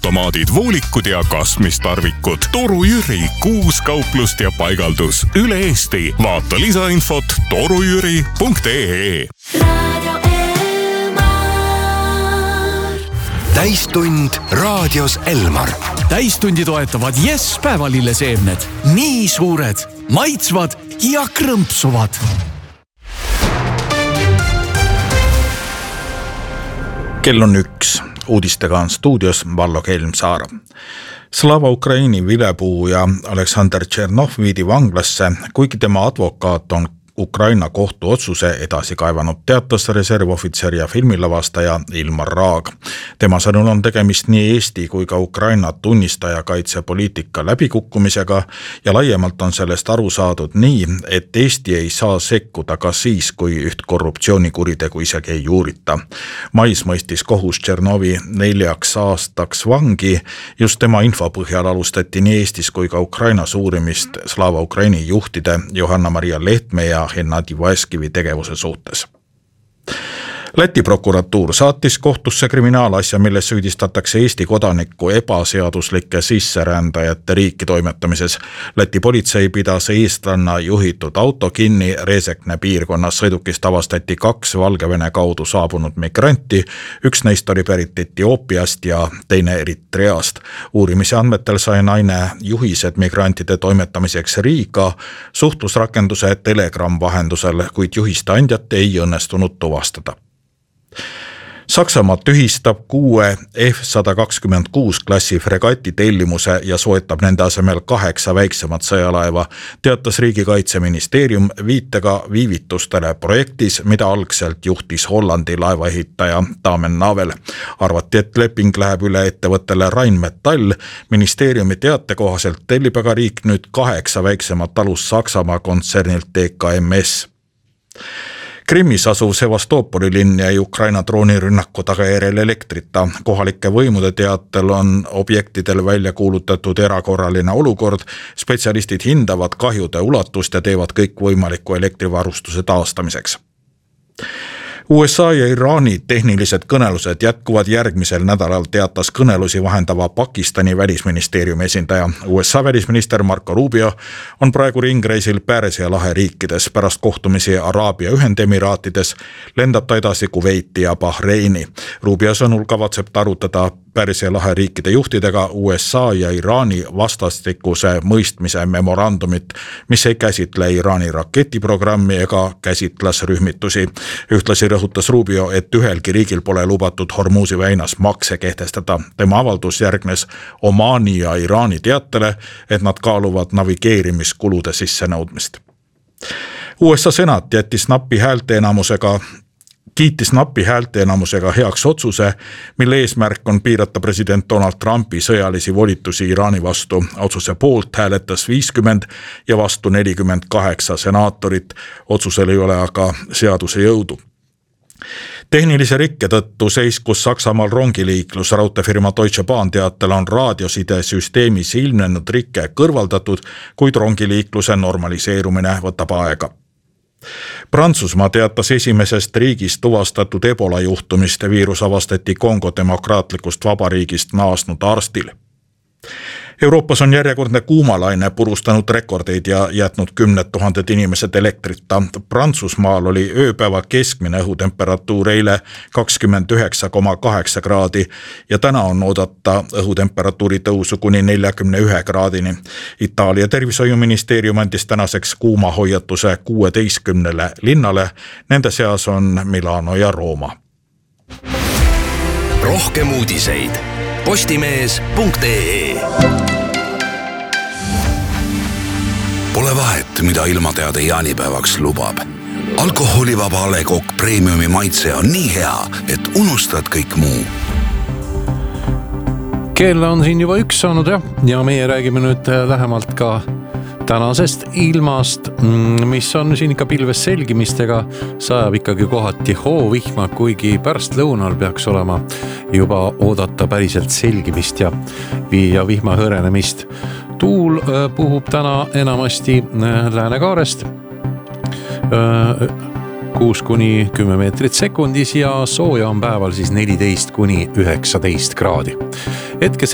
automaadid, voolikud ja kasmistarvikud. Toru Jüri, 6 kauplust ja paigaldus üle Eesti. Vaata lisainfot torujüri.ee. Täistund raadios Elmar. Täistundi toetavad Yes päevalilleseemned. Nii suured, maitsvad ja krõmpsuvad. Kell on 1. Uudistega on stuudios Vallo Kelmsaar. Slava Ukraini vilepuu ja Aleksander Tšernov viidi vanglasse, kuigi tema advokaat on Ukraina kohtu otsuse edasi kaevanud, teatas reservohvitser ja filmilavastaja Ilmar Raag. Tema sõnul on tegemist nii Eesti kui ka Ukraina tunnistaja kaitsepoliitika läbikukkumisega ja laiemalt on sellest aru saadud nii, et Eesti ei saa sekkuda ka siis, kui üht korruptsioonikuritegu isegi ei uurita. Mais mõistis kohus Tšernovi 4 aastaks vangi. Just tema info põhjal alustati nii Eestis kui ka Ukrainas uurimist Slava Ukraini juhtide Johanna-Maria Lehtme ja Hennadi Vaeskivi tegevuse suhtes. Läti prokuratuur saatis kohtusse kriminaalasja, milles süüdistatakse Eesti kodanikku ebaseaduslike sisserändajate riiki toimetamises. Läti politsei pidas eestlanna juhitud auto kinni Resekne piirkonnas. Sõidukist avastati 2 Valgevene kaudu saabunud migranti. Üks neist oli pärit Etioopiast ja teine Eritreast. Uurimise andmetel sai naine juhised migrantide toimetamiseks Riiga suhtlusrakenduse Telegram vahendusel, kuid juhiste andjat ei õnnestunud tuvastada. Saksamaa tühistab 6 F-126 klassi fregati tellimuse ja soetab nende asemel 8 väiksemat sõjalaeva, teatas Riigikaitseministeerium viitega viivitustele projektis, mida algselt juhtis Hollandi laevaehitaja Damen Navel. Arvati, et leping läheb üle ettevõttele Rheinmetall. Ministeeriumi teate kohaselt tellib aga riik nüüd 8 väiksemat alus Saksamaa kontsernilt TKMS. Krimmis asuv Sevastopoli linn jäi Ukraina droonirünnaku tagajärjel elektrita. Kohalike võimude teatel on objektidel välja kuulutatud erakorraline olukord. Spetsialistid hindavad kahjude ulatust ja teevad kõik võimaliku elektrivarustuse taastamiseks. USA ja Iraani tehnilised kõnelused jätkuvad järgmisel nädalal, teatas kõnelusi vahendava Pakistani välisministeeriumi esindaja. USA välisminister Marco Rubio on praegu ringreisil Pärsia lahe riikides. Pärast kohtumisi Araabia Ühendemiraatides lendab ta edasi Kuveiti ja Bahreini. Rubio sõnul kavatseb ta arutada Pärsia lahe riikide juhtidega USA ja Iraani vastastikuse mõistmise memorandumit, mis ei käsitle Iraani raketiprogrammi ega käsitlas rühmitusi. Ühtlasi rõhutas Rubio, et ühelgi riigil pole lubatud Hormuzi väinas makse kehtestada. Tema avaldus järgnes Omaani ja Iraani teatele, et nad kaaluvad navigeerimiskulude sissenõudmist. USA senat kiitis napi häälteenamusega heaks otsuse, mille eesmärk on piirata president Donald Trumpi sõjalisi volitusi Iraani vastu. Otsuse poolt hääletas 50 ja vastu 48 senaatorit. Otsusel ei ole aga seaduse jõudu. Tehnilise rikke tõttu seiskus Saksamaal rongiliiklus. Raudteefirma Deutsche Bahn teatel on raadiosidesüsteemis ilmnenud rikke kõrvaldatud, kuid rongiliikluse normaliseerumine võtab aega. Prantsusmaa teatas esimesest riigist tuvastatud Ebola juhtumist. Viirus avastati Kongo demokraatlikust vabariigist naasnud arstil. Euroopas on järjekordne kuumalaine purustanud rekordeid ja jätnud 10 000 inimesed elektrita. Prantsusmaal oli ööpäeva keskmine õhutemperatuur eile 29,8 kraadi ja täna on oodata õhutemperatuuri tõusu kuni 41 kraadini. Itaalia tervishoiuministeerium andis tänaseks kuumahoiatuse 16 linnale. Nende seas on Milano ja Rooma. Rohkem uudiseid postimees.ee. Pole vahet, mida ilmateade jaanipäevaks lubab. Alkoholivaba A. Le Coq Premiumi maitse on nii hea, et unustad kõik muu. Kell on siin juba 1 saanud ja meie räägime nüüd lähemalt ka tänasest ilmast, mis on siin ikka pilves selgimistega, sajab ikkagi kohati hoovihma, kuigi pärast lõunal peaks olema juba oodata päriselt selgimist ja vihma hõrenemist. Tuul puhub täna enamasti Läänekaarest 6-10 meetrit sekundis ja sooja on päeval siis 14-19 kraadi. Hetke